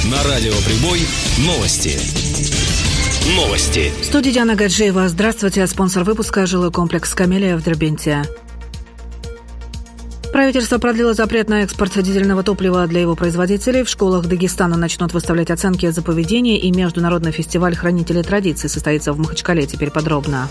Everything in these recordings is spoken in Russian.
На радио «Прибой» новости. Новости. В студии Диана Гаджиева. Здравствуйте. Спонсор выпуска – жилой комплекс «Камелия» в Дербенте. Правительство продлило запрет на экспорт дизельного топлива для его производителей. В школах Дагестана начнут выставлять оценки за поведение, и международный фестиваль «Хранители традиций» состоится в Махачкале. Теперь подробно.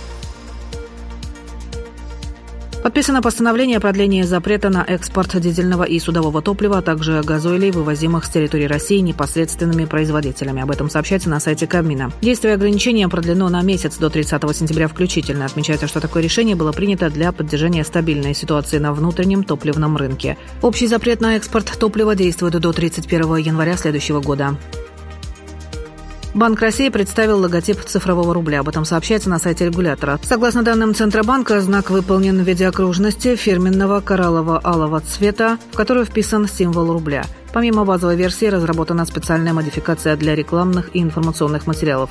Подписано постановление о продлении запрета на экспорт дизельного и судового топлива, а также газоилей, вывозимых с территории России непосредственными производителями. Об этом сообщается на сайте Кабмина. Действие ограничения продлено на месяц до 30 сентября включительно. Отмечается, что такое решение было принято для поддержания стабильной ситуации на внутреннем топливном рынке. Общий запрет на экспорт топлива действует до 31 января следующего года. Банк России представил логотип цифрового рубля. Об этом сообщается на сайте регулятора. Согласно данным Центробанка, знак выполнен в виде окружности фирменного кораллово-алого цвета, в которую вписан символ рубля. Помимо базовой версии, разработана специальная модификация для рекламных и информационных материалов.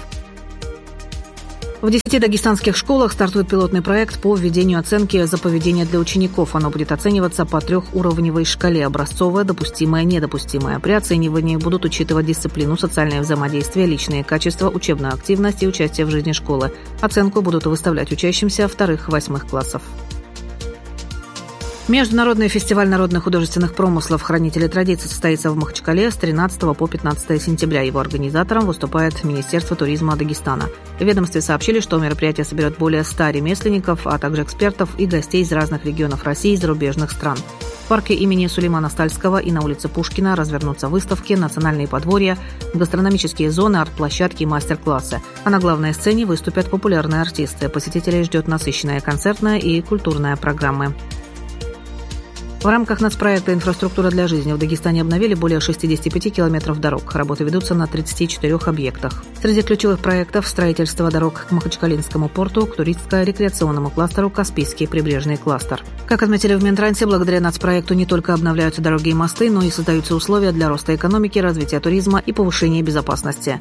В 10 дагестанских школах стартует пилотный проект по введению оценки за поведение для учеников. Оно будет оцениваться по трехуровневой шкале: образцовая, допустимая, недопустимая. При оценивании будут учитывать дисциплину, социальное взаимодействие, личные качества, учебную активность и участие в жизни школы. Оценку будут выставлять учащимся 2-8 классов. Международный фестиваль народных художественных промыслов «Хранители традиций» состоится в Махачкале с 13 по 15 сентября. Его организатором выступает Министерство туризма Дагестана. В ведомстве сообщили, что мероприятие соберет более 100 ремесленников, а также экспертов и гостей из разных регионов России и зарубежных стран. В парке имени Сулеймана Стальского и на улице Пушкина развернутся выставки, национальные подворья, гастрономические зоны, арт-площадки и мастер-классы. А на главной сцене выступят популярные артисты. Посетителей ждет насыщенная концертная и культурная программы. В рамках нацпроекта «Инфраструктура для жизни» в Дагестане обновили более 65 километров дорог. Работы ведутся на 34 объектах. Среди ключевых проектов – строительство дорог к Махачкалинскому порту, к туристско-рекреационному кластеру, Каспийский прибрежный кластер. Как отметили в Минтрансе, благодаря нацпроекту не только обновляются дороги и мосты, но и создаются условия для роста экономики, развития туризма и повышения безопасности.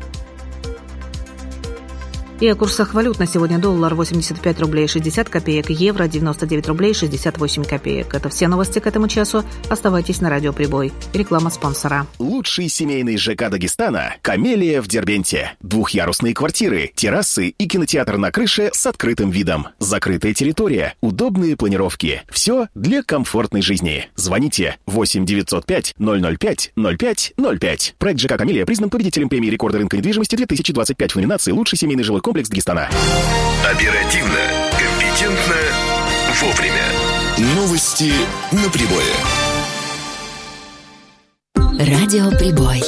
И о курсах валют на сегодня: доллар 85 рублей 60 копеек, евро 99 рублей 68 копеек. Это все новости к этому часу. Оставайтесь на радио «Прибой». Реклама спонсора. Лучший семейный ЖК Дагестана – «Камелия» в Дербенте. Двухъярусные квартиры, террасы и кинотеатр на крыше с открытым видом. Закрытая территория, удобные планировки. Все для комфортной жизни. Звоните 8 905 005 05 05. Проект ЖК «Камелия» признан победителем премии рекорда рынка недвижимости 2025 в номинации «Лучший семейный жилой комплекс Дагестана». Оперативно, компетентно, вовремя. Новости на Прибое. Радио «Прибой».